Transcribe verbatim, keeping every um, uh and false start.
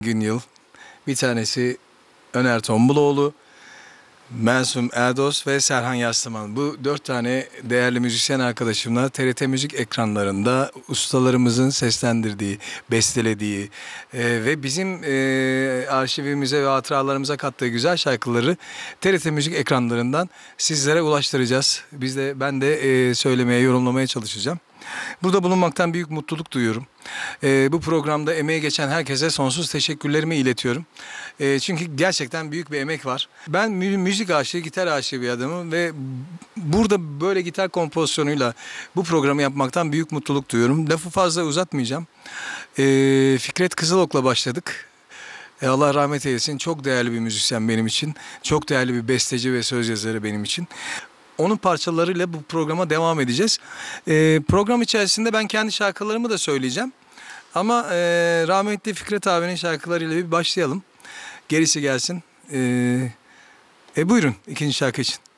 Gün yıl. Bir tanesi Öner Tombuloğlu, Mensum Erdos ve Serhan Yaslaman. Bu dört tane değerli müzisyen arkadaşımla T R T Müzik ekranlarında ustalarımızın seslendirdiği, bestelediği e, ve bizim e, arşivimize ve hatıralarımıza kattığı güzel şarkıları T R T Müzik ekranlarından sizlere ulaştıracağız. Biz de ben de e, söylemeye, yorumlamaya çalışacağım. Burada bulunmaktan büyük mutluluk duyuyorum. Ee, bu programda emeği geçen herkese sonsuz teşekkürlerimi iletiyorum. Ee, çünkü gerçekten büyük bir emek var. Ben mü- müzik aşığı, gitar aşığı bir adamım ve burada böyle gitar kompozisyonuyla bu programı yapmaktan büyük mutluluk duyuyorum. Lafı fazla uzatmayacağım. Ee, Fikret Kızılok'la başladık. E, Allah rahmet eylesin. Çok değerli bir müzisyen benim için. Çok değerli bir besteci ve söz yazarı benim için. Onun parçalarıyla bu programa devam edeceğiz. Ee, program içerisinde ben kendi şarkılarımı da söyleyeceğim. Ama e, rahmetli Fikret abinin şarkılarıyla bir başlayalım. Gerisi gelsin. Ee, e, buyurun ikinci şarkı için.